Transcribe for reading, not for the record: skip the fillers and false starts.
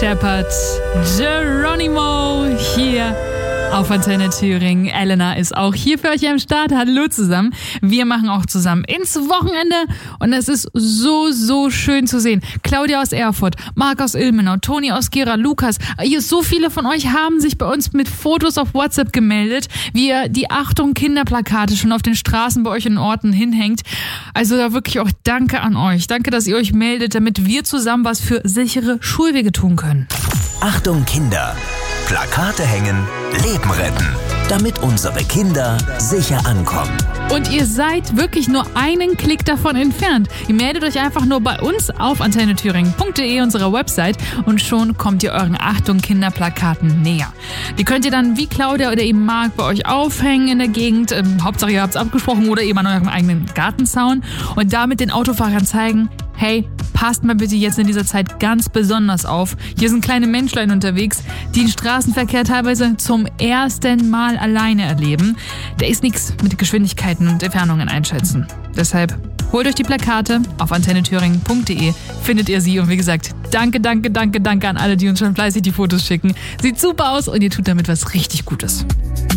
Shepherd, Geronimo hier auf Antenne Thüringen. Elena ist auch hier für euch am Start. Hallo zusammen. Wir machen auch zusammen ins Wochenende und es ist so schön zu sehen. Claudia aus Erfurt, Marc aus Ilmenau, Toni aus Gera, Lukas. So viele von euch haben sich bei uns mit Fotos auf WhatsApp gemeldet, wie ihr die Achtung Kinderplakate schon auf den Straßen bei euch in Orten hinhängt. Also da wirklich auch danke an euch. Danke, dass ihr euch meldet, damit wir zusammen was für sichere Schulwege tun können. Achtung Kinder! Plakate hängen, Leben retten, damit unsere Kinder sicher ankommen. Und ihr seid wirklich nur einen Klick davon entfernt. Ihr meldet euch einfach nur bei uns auf antennethüringen.de, unserer Website, und schon kommt ihr euren Achtung Kinderplakaten näher. Die könnt ihr dann wie Claudia oder eben Marc bei euch aufhängen in der Gegend. Hauptsache ihr habt es abgesprochen oder eben an eurem eigenen Gartenzaun und damit den Autofahrern zeigen, hey, passt mal bitte jetzt in dieser Zeit ganz besonders auf. Hier sind kleine Menschlein unterwegs, die den Straßenverkehr teilweise zum ersten Mal alleine erleben. Da ist nichts mit Geschwindigkeiten und Entfernungen einschätzen. Deshalb holt euch die Plakate auf antennethüringen.de, findet ihr sie. Und wie gesagt, danke an alle, die uns schon fleißig die Fotos schicken. Sieht super aus und ihr tut damit was richtig Gutes.